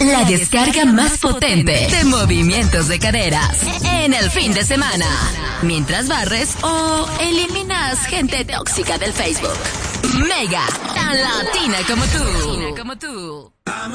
La descarga más potente de movimientos de caderas en el fin de semana. Mientras barres o eliminas gente tóxica del Facebook. Mega, tan latina como tú.